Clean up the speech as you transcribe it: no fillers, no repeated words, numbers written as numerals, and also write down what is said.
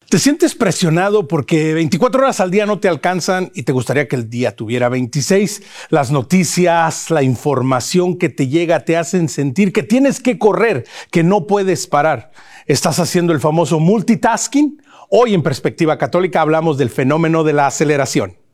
¿Te sientes presionado porque 24 horas al día no te alcanzan y te gustaría que el día tuviera 26? Las noticias, la información que te llega te hacen sentir que tienes que correr, que no puedes parar. ¿Estás haciendo el famoso multitasking? Hoy en Perspectiva Católica hablamos del fenómeno de la aceleración.